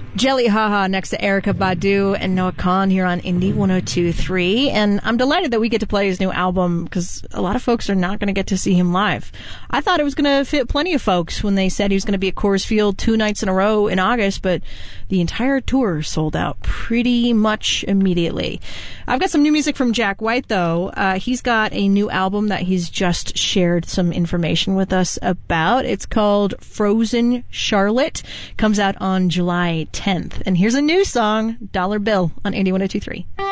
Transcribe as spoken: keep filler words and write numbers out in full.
Jelly Haha next to Erykah Badu and Noah Kahan here on Indie one oh two point three. And I'm delighted that we get to play his new album because a lot of folks are not going to get to see him live. I thought it was going to fit plenty of folks when they said he was going to be at Coors Field two nights in a row in August, but the entire tour sold out pretty much immediately. I've got some new music from Jack White, though. Uh, he's got a new album that he's just shared some information with us about. It's called Frozen Charlotte. Comes out on July tenth. And here's a new song, Dollar Bill, on Indie one oh two point three.